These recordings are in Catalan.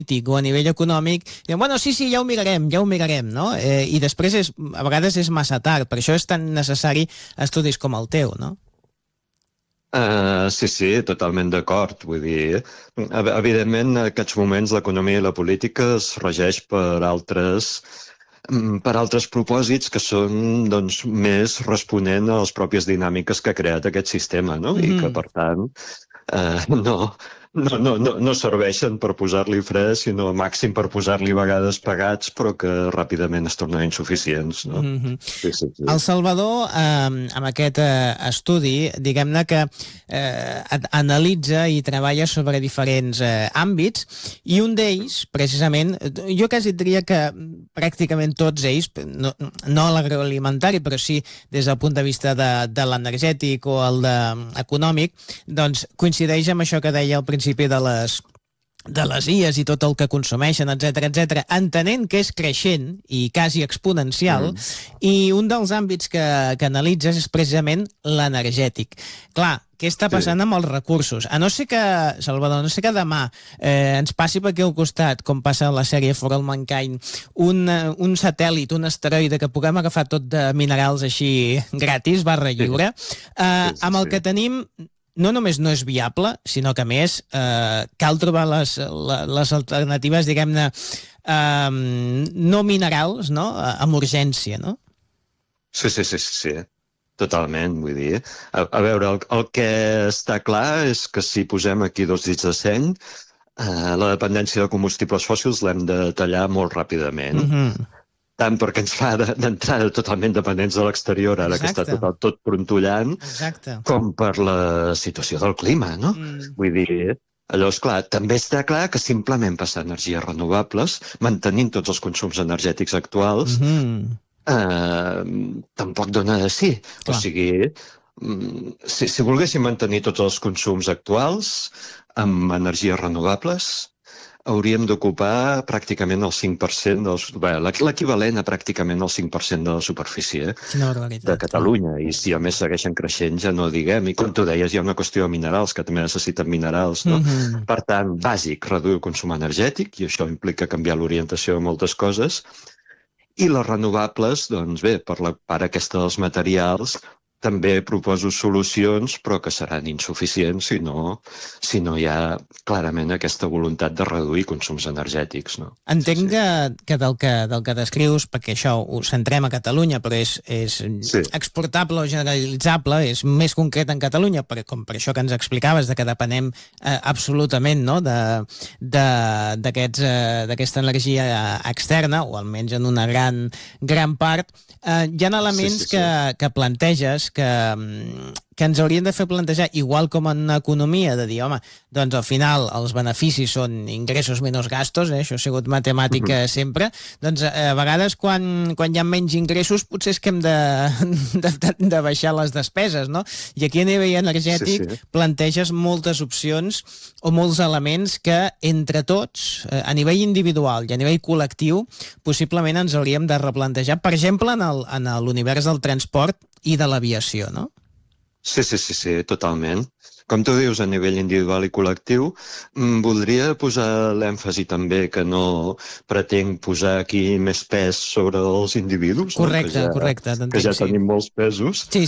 o a nivell econòmic, diuen, bueno, sí, ja ho mirarem, no? I després a vegades és massa tard, per això és tan necessari estudis com el teu, no? Sí, totalment d'acord. Vull dir, evidentment, en aquests moments l'economia i la política es regeix per altres propòsits que són, doncs, més responent a les pròpies dinàmiques que ha creat aquest sistema, no? I que, per tant, no serveixen per posar-li fre, sinó màxim per posar-li vegades pegats, però que ràpidament es tornen insuficients, no? Sí. El Salvador, amb aquest estudi, diguem-ne que analitza i treballa sobre diferents àmbits, i un d'ells, precisament, jo quasi diria que pràcticament tots ells, no l'agroalimentari, però sí des del punt de vista de l'energètic o el econòmic, doncs coincideix amb això que deia al principi de les IAs i tot el que consumeixen, etc, entenent que és creixent i quasi exponencial, i un dels àmbits que analitzes és precisament l'energètic. Clar, què està passant amb els recursos? Salvador, no sé que demà ens passi per aquí al costat, com passa a la sèrie For All Mankind, un satèl·lit, un asteroide que puguem agafar tot de minerals així gratis, barra lliure, amb el que tenim no només no és viable, sinó que a més cal trobar les alternatives, diguem-ne, no minerals, no? Amb urgència, no? Sí. Totalment, vull dir. A veure, el que està clar és que si posem aquí 2 dits de seny, la dependència de combustibles fòssils l'hem de tallar molt ràpidament. Tant perquè ens fa d'entrada totalment dependents de l'exterior, ara que està tot prontollant, com per la situació del clima, no? Vull dir, allò, esclar, també està clar que simplement passar energies renovables, mantenint tots els consums energètics actuals, tampoc dona de sí. O sigui, si volguéssim mantenir tots els consums actuals amb energies renovables, hauríem d'ocupar pràcticament el 5%, l'equivalent a pràcticament el 5% de la superfície de Catalunya. I si a més segueixen creixent, ja no diguem. I com tu deies, hi ha una qüestió de minerals, que també necessiten minerals, no? Per tant, bàsic, reduir el consum energètic, i això implica canviar l'orientació de moltes coses. I les renovables, doncs bé, per la part aquesta dels materials, també proposo solucions, però que seran insuficients si no hi ha clarament aquesta voluntat de reduir consums energètics, no? Entenc que del que descrius, perquè això ho centrem a Catalunya, però és exportable o generalitzable, és més concret en Catalunya, com per això que ens explicaves, de que depenem absolutament, no?, d'aquesta energia externa, o almenys en una gran part. Hi ha elements que planteges que ens haurien de fer plantejar, igual com en economia, de dir, home, doncs al final els beneficis són ingressos menys gastos, això ha sigut matemàtica sempre, doncs a vegades quan hi ha menys ingressos potser és que hem de baixar les despeses, no? I aquí a nivell energètic planteges moltes opcions o molts elements que entre tots, a nivell individual i a nivell col·lectiu, possiblement ens hauríem de replantejar, per exemple, en l'univers del transport i de l'aviació, no? Sí, totalment. Com tu dius, a nivell individual i col·lectiu, voldria posar l'èmfasi també que no pretenc posar aquí més pes sobre els individus. Correcte. Que ja tenim molts pesos. Sí.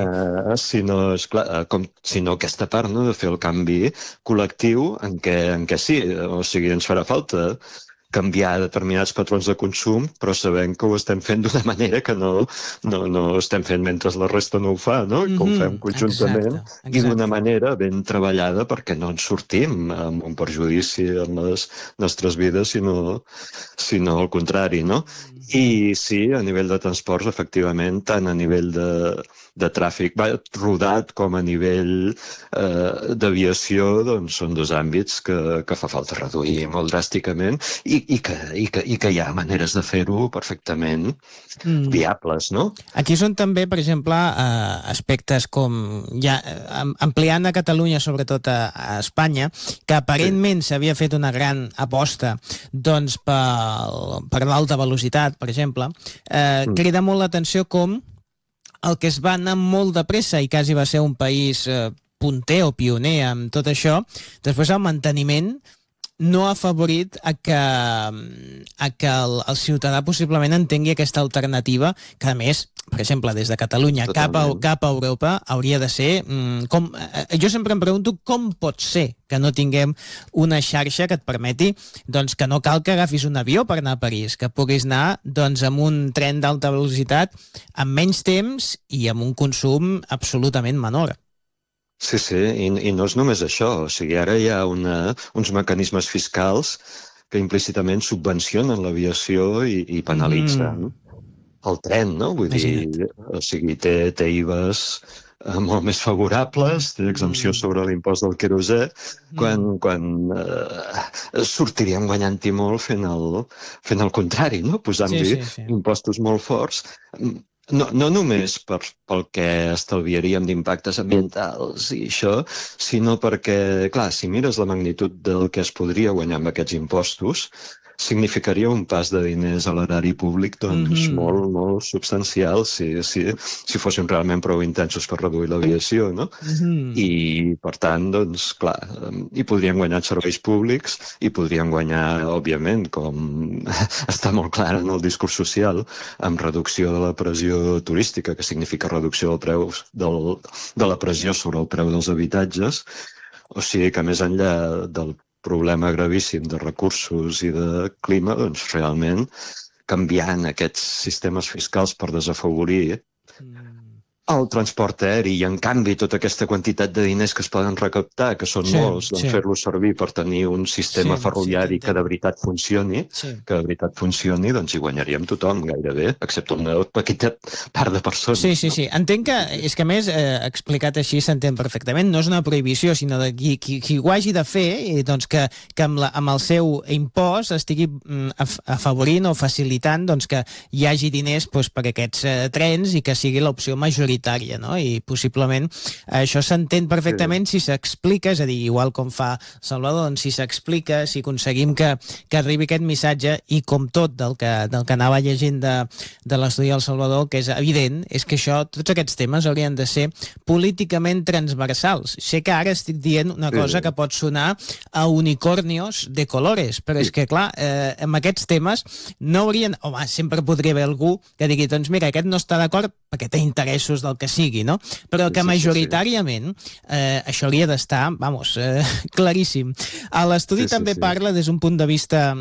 Sinó aquesta part, no?, de fer el canvi col·lectiu en què sí, o sigui, ens farà falta canviar determinats patrons de consum, però sabem que ho estem fent d'una manera que no estem fent mentre la resta no ho fa, no? Que ho fem conjuntament i d'una manera ben treballada perquè no ens sortim amb un perjudici en les nostres vides, sinó al contrari, no? I sí, a nivell de transports, efectivament, tant a nivell de tràfic rodat com a nivell d'aviació, doncs són dos àmbits que fa falta reduir molt dràsticament i que hi ha maneres de fer-ho perfectament viables, no? Aquí són també, per exemple, aspectes com, ja ampliant a Catalunya, sobretot a Espanya, que aparentment s'havia fet una gran aposta doncs per l'alta velocitat, per exemple, crida molt l'atenció com el que es va anar molt de pressa i quasi va ser un país punter o pioner amb tot això, després el manteniment no ha afavorit a que el ciutadà possiblement entengui aquesta alternativa, que a més, per exemple, des de Catalunya cap a Europa hauria de ser... jo sempre em pregunto com pot ser que no tinguem una xarxa que et permeti doncs, que no cal que agafis un avió per anar a París, que puguis anar doncs, amb un tren d'alta velocitat amb menys temps i amb un consum absolutament menor. Sí, i no és només això. O sigui, ara hi ha uns mecanismes fiscals que implícitament subvencionen l'aviació i penalitzen el tren, no? Vull dir, o sigui, té IVAs molt més favorables, té exempció sobre l'impost del querosè, quan sortiríem guanyant-hi molt fent el contrari, no? Posant-hi impostos molt forts. No només pel que estalviaríem d'impactes ambientals i això, sinó perquè, clar, si mires la magnitud del que es podria guanyar amb aquests impostos, significaria un pas de diners a l'erari públic doncs, molt, molt substancial si fossin realment prou intensos per reduir l'aviació, no? I, per tant, doncs, clar, hi podrien guanyar serveis públics, i podrien guanyar, òbviament, com està molt clar en el discurs social, amb reducció de la pressió turística, que significa reducció del preu de la pressió sobre el preu dels habitatges. O sigui que més enllà del problema gravíssim de recursos i de clima, doncs realment canviant aquests sistemes fiscals per desafavorir el transport aeri i, en canvi, tota aquesta quantitat de diners que es poden recaptar, que són molts, doncs fer-los servir per tenir un sistema ferroviari que de veritat funcioni, doncs hi guanyaríem tothom gairebé, excepte una petita part de persones. Sí. Entenc que, és que a més, explicat així s'entén perfectament, no és una prohibició, sinó de qui ho hagi de fer, doncs que amb el seu impost estigui afavorint o facilitant doncs, que hi hagi diners per aquests trens i que sigui l'opció majoritària, no? I possiblement això s'entén perfectament si s'explica, és a dir, igual com fa Salvador, doncs si s'explica, si aconseguim que arribi aquest missatge, i com tot del que anava llegint de l'estudi del Salvador, que és evident, és que tots aquests temes haurien de ser políticament transversals. Sé que ara estic dient una cosa que pot sonar a unicornios de colores, però és que, clar, amb aquests temes no haurien... Home, sempre podria haver algú que digui, doncs mira, aquest no està d'acord perquè té interessos del que sigui, no? Però que majoritàriament això hauria d'estar, claríssim. A l'estudi també parla des d'un punt de vista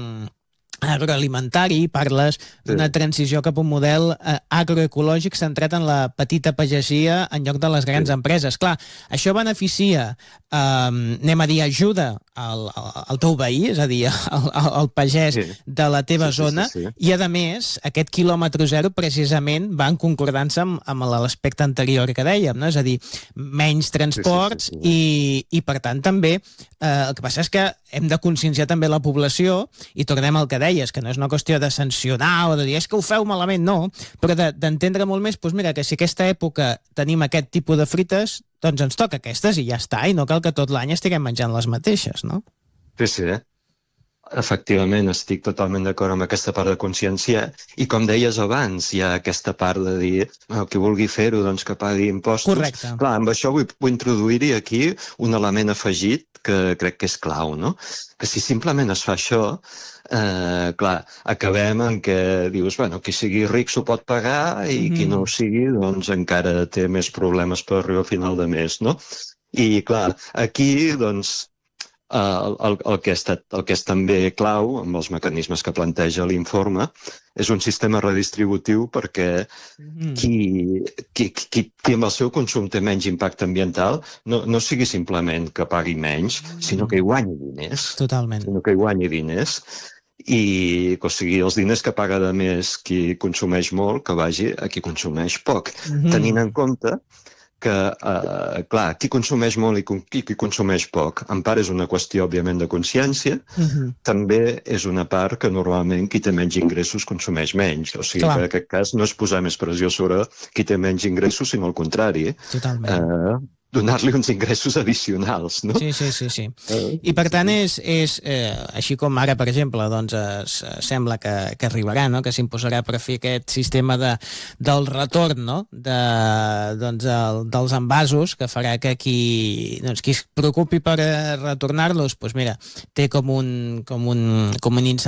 agroalimentari, parles d'una transició cap a un model agroecològic centrat en la petita pagesia en lloc de les grans empreses. Clar, això beneficia, anem a dir, ajuda al teu veí, és a dir, al pagès de la teva zona, i a més, aquest quilòmetre zero precisament va en concordança amb l'aspecte anterior que dèiem, no? És a dir, menys transports i per tant també el que passa és que hem de conscienciar també la població, i tornem al que deies, que no és una qüestió de sancionar o de dir és que ho feu malament, no, però d'entendre molt més, doncs mira, que si aquesta època tenim aquest tipus de frites, doncs ens toca aquestes i ja està, i no cal que tot l'any estiguem menjant les mateixes, no? Sí. Efectivament, estic totalment d'acord amb aquesta part de conscienciar, i com deies abans, hi ha aquesta part de dir qui vulgui fer-ho, doncs que pagui impostos. Correcte. Clar, amb això vull introduir-hi aquí un element afegit que crec que és clau, no? Que si simplement es fa això, clar, acabem en què dius, qui sigui ric s'ho pot pagar i qui no ho sigui, doncs encara té més problemes per arribar a final de mes, no? I clar, aquí, doncs, el que és també clau amb els mecanismes que planteja l'informe és un sistema redistributiu perquè qui amb el seu consum té menys impacte ambiental no sigui simplement que pagui menys, sinó que hi guanyi diners. Totalment. Sinó que hi guanyi diners. I, o sigui, els diners que paga de més qui consumeix molt, que vagi a qui consumeix poc. Tenint en compte que, clar, qui consumeix molt i qui consumeix poc, en part és una qüestió, òbviament, de consciència, també és una part que normalment qui té menys ingressos consumeix menys. O sigui, que en aquest cas no és posar més pressió sobre qui té menys ingressos, sinó al contrari. Totalment. donar-li uns ingressos addicionals, no? Sí. I per tant és així com ara, per exemple, doncs sembla que arribarà, no? Que s'imposarà per fer aquest sistema del retorn, no? Dels envasos, que farà que qui es preocupi per retornar-los, doncs mira, té com un